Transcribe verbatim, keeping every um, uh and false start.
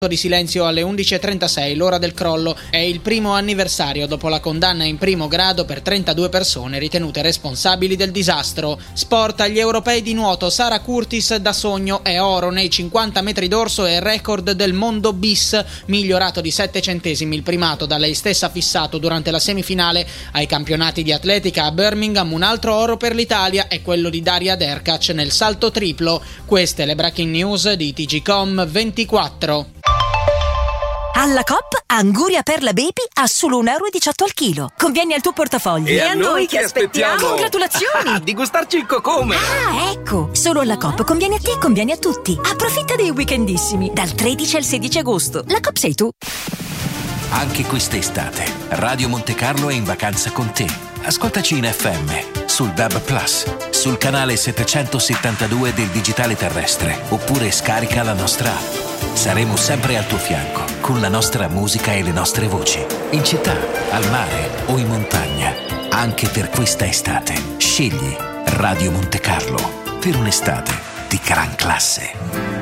di silenzio alle undici e trentasei, l'ora del crollo. È il primo anniversario dopo la condanna in primo grado per trentadue persone ritenute responsabili del disastro. Sport, agli europei di nuoto, Sara Curtis da sogno è oro nei cinquanta metri d'orso e record del mondo bis, migliorato di sette centesimi il primato da lei stessa fissato durante la semifinale ai campionati di atletica a Birmingham. Un altro oro per l'Italia è quello di Daria Derkac nel salto triplo. Queste le breaking news di T G Com ventiquattro. Alla Coop, Anguria Perla Baby a solo un euro e diciotto al chilo. Conviene al tuo portafoglio. E, e a noi che aspettiamo? Congratulazioni! Di gustarci il cocome! Ah, ecco! Solo alla Coop conviene a te, conviene a tutti. Approfitta dei weekendissimi, dal tredici al sedici agosto. La Coop sei tu. Anche quest'estate, Radio Monte Carlo è in vacanza con te. Ascoltaci in F M, sul D A B Plus, sul canale settecentosettantadue del digitale terrestre, oppure scarica la nostra app. Saremo sempre al tuo fianco, con la nostra musica e le nostre voci. In città, al mare o in montagna. Anche per questa estate. Scegli Radio Monte Carlo per un'estate di gran classe.